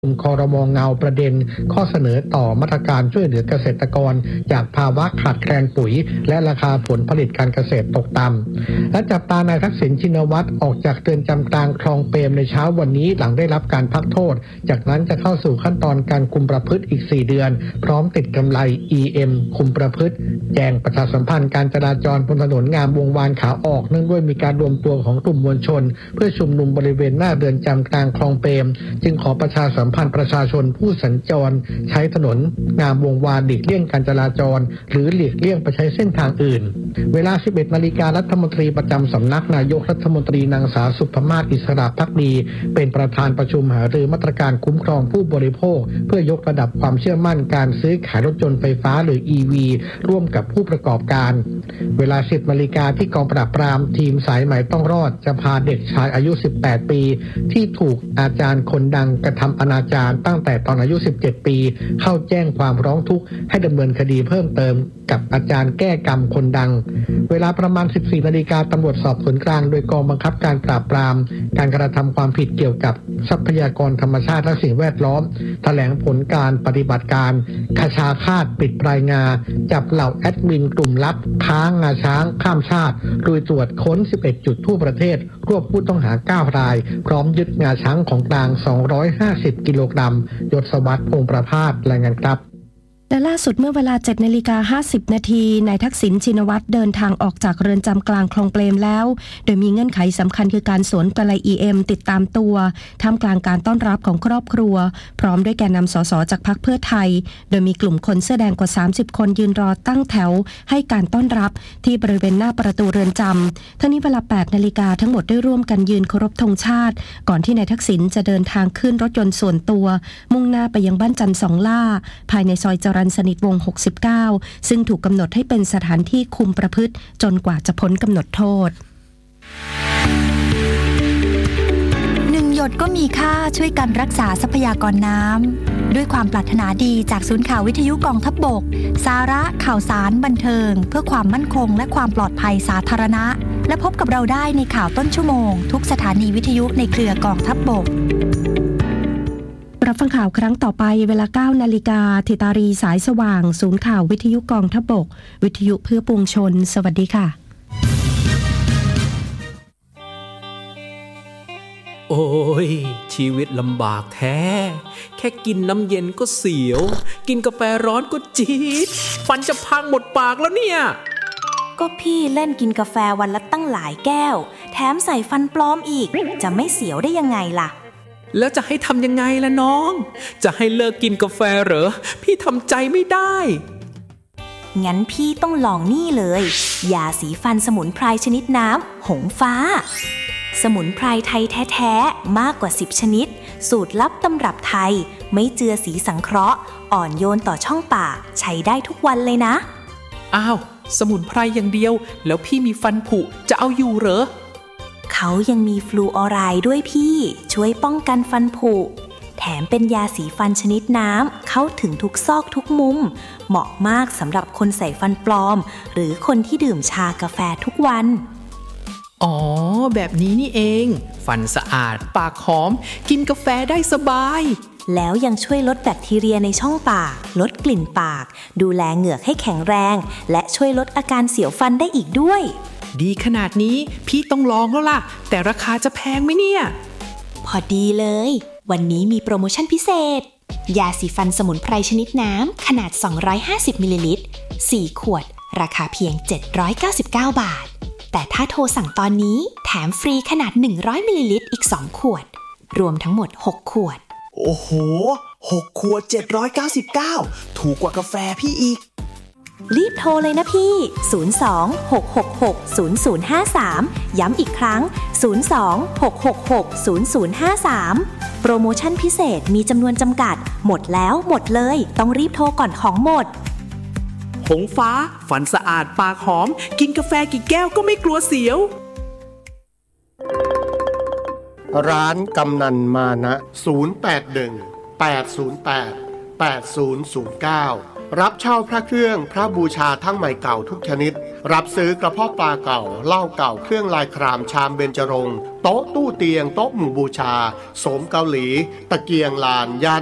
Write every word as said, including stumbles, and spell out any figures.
ครม.เงาประเด็นข้อเสนอต่อมาตรการช่วยเหลือเกษตรกรจากภาวะขาดแคลนปุ๋ยและราคาผลผลิตการเกษตรตกต่ำและจับตานายทักษิณชินวัตรออกจากเรือนจำกลางคลองเปรมในเช้าวันนี้หลังได้รับการพักโทษจากนั้นจะเข้าสู่ขั้นตอนการคุมประพฤติอีกสี่เดือนพร้อมติดกำไร อี เอ็ม คุมประพฤติแจ้งประชาสัมพันธ์การจราจรบนถนนงามวงวานขาออกเนื่องด้วยมีการรวมตัวของกลุ่มมวลชนเพื่อชุมนุมบริเวณหน้าเรือนจำกลางคลองเปรมจึงขอประชาสัมพันธ์ประชาชนผู้สัญจรใช้ถนนงามวงวานหลีกเลี่ยงการจราจรหรือหลีกเลี่ยงไปใช้เส้นทางอื่นเวลา สิบเอ็ดนาฬิกา รัฐมนตรีประจำสำนักนายกรัฐมนตรีนางสาวสุภมาศอิสระภักดีเป็นประธานประชุมหารือมาตรการคุ้มครองผู้บริโภคเพื่อยกระดับความเชื่อมั่นการซื้อขายรถยนต์ไฟฟ้าหรือ อี วี ร่วมกับผู้ประกอบการเวลา สิบนาฬิกา ที่กองปราบปรามทีมสายไหมต้องรอดจะพาเด็กชายอายุ สิบแปด ปีที่ถูกอาจารย์คนดังกระทำอนาจารตั้งแต่ตอนอายุ สิบเจ็ด ปีเข้าแจ้งความร้องทุกข์ให้ดำเนินคดีเพิ่มเติมกับอาจารย์แก้กรรมคนดังเวลาประมาณ สิบสี่นาฬิกา ตำรวจสอบสวนกลางโดยกองบังคับการปราบปรามการกระทำความผิดเกี่ยวกับทรัพยากรธรรมชาติและสิ่งแวดล้อมแถลงผลการปฏิบัติการคชาคาตปิดปลายงาจับเหล่าแอดมินกลุ่มลับค้างาช้างข้ามชาติโดยตรวจค้นสิบเอ็ดจุดทั่วประเทศรวบผู้ต้องหาเก้ารายพร้อมยึดงาช้างของกลางสองร้อยห้าสิบกิโลกรัมยศวัฒน์พงษ์ประภาสรายงานครับและล่าสุดเมื่อเวลา เจ็ดนาฬิกาห้าสิบนาทีนายทักษิณชินวัตรเดินทางออกจากเรือนจำกลางคลองเปรมแล้วโดยมีเงื่อนไขสำคัญคือการสวมกำไร อี เอ็ม ติดตามตัวท่ามกลางการต้อนรับของครอบครัวพร้อมด้วยแกนนำสสจากพรรคเพื่อไทยโดยมีกลุ่มคนเสื้อแดงกว่าสามสิบคนยืนรอตั้งแถวให้การต้อนรับที่บริเวณหน้าประตูเรือนจำทั้งนี้เวลา แปดนาฬิกาทั้งหมดได้ร่วมกันยืนเคารพธงชาติก่อนที่นายทักษิณจะเดินทางขึ้นรถยนต์ส่วนตัวมุ่งหน้าไปยังบ้านจันทร์สองล่าภายในซอยจรัญสนิทวงศ์หกสิบเก้าซึ่งถูกกำหนดให้เป็นสถานที่คุมประพฤติจนกว่าจะพ้นกำหนดโทษหนึ่งหยดก็มีค่าช่วยกันรักษาทรัพยากรน้ำด้วยความปรารถนาดีจากศูนย์ข่าววิทยุกองทัพบกสาระข่าวสารบันเทิงเพื่อความมั่นคงและความปลอดภัยสาธารณะและพบกับเราได้ในข่าวต้นชั่วโมงทุกสถานีวิทยุในเครือกองทัพบกรับฟังข่าวครั้งต่อไปเวลา เก้านาฬิกา ธิตารีสายสว่างศูนย์ข่าววิทยุกองทัพบกวิทยุเพื่อปวงชนสวัสดีค่ะโอ้ยชีวิตลำบากแท้แค่กินน้ำเย็นก็เสียวกินกาแฟร้อนก็จี๊ดฟันจะพังหมดปากแล้วเนี่ยก็พี่เล่นกินกาแฟวันละตั้งหลายแก้วแถมใส่ฟันปลอมอีกจะไม่เสียวได้ยังไงล่ะแล้วจะให้ทำยังไงล่ะน้องจะให้เลิกกินกาแฟเหรอพี่ทำใจไม่ได้งั้นพี่ต้องลองนี่เลยยาสีฟันสมุนไพรชนิดน้ำหงฟ้าสมุนไพรไทยแท้ๆมากกว่าสิบชนิดสูตรลับตำรับไทยไม่เจือสีสังเคราะห์อ่อนโยนต่อช่องปากใช้ได้ทุกวันเลยนะอ้าวสมุนไพรอย่างเดียวแล้วพี่มีฟันผุจะเอาอยู่เหรอเขายังมีฟลูออไรด์ด้วยพี่ช่วยป้องกันฟันผุแถมเป็นยาสีฟันชนิดน้ำเข้าถึงทุกซอกทุกมุมเหมาะมากสำหรับคนใส่ฟันปลอมหรือคนที่ดื่มชากาแฟทุกวันอ๋อแบบนี้นี่เองฟันสะอาดปากหอมกินกาแฟได้สบายแล้วยังช่วยลดแบคทีเรียในช่องปากลดกลิ่นปากดูแลเหงือกให้แข็งแรงและช่วยลดอาการเสียวฟันได้อีกด้วยดีขนาดนี้พี่ต้องลองแล้วล่ะแต่ราคาจะแพงไหมเนี่ยพอดีเลยวันนี้มีโปรโมชั่นพิเศษยาสีฟันสมุนไพรชนิดน้ำขนาดสองร้อยห้าสิบมิลลิลิตรสี่ขวดราคาเพียงเจ็ดร้อยเก้าสิบเก้าบาทแต่ถ้าโทรสั่งตอนนี้แถมฟรีขนาดหนึ่งร้อยมิลลิลิตรอีกสองขวดรวมทั้งหมดหกขวดโอ้โหหกขวดเจ็ดร้อยเก้าสิบเก้าถูกกว่ากาแฟพี่อีกรีบโทรเลยนะพี่ศูนย์ สอง หก หก หก ศูนย์ ศูนย์ ห้า สามย้ำอีกครั้งศูนย์ สอง หก หก หก ศูนย์ ศูนย์ ห้า สามโปรโมชั่นพิเศษมีจำนวนจำกัดหมดแล้วหมดเลยต้องรีบโทรก่อนของหมดหงฟ้าฟันสะอาดปากหอมกินกาแฟกี่แก้วก็ไม่กลัวเสียวร้านกำนันมานะศูนย์ แปด หนึ่ง แปด ศูนย์ แปด แปด ศูนย์ ศูนย์ เก้ารับเช่าพระเครื่องพระบูชาทั้งใหม่เก่าทุกชนิดรับซื้อกระเพาะปลาเก่าเหล้าเก่าเครื่องลายครามชามเบญจรงค์โต๊ะตู้เตียงโต๊ะหมู่บูชาโสมเกาหลีตะเกียงลานยาน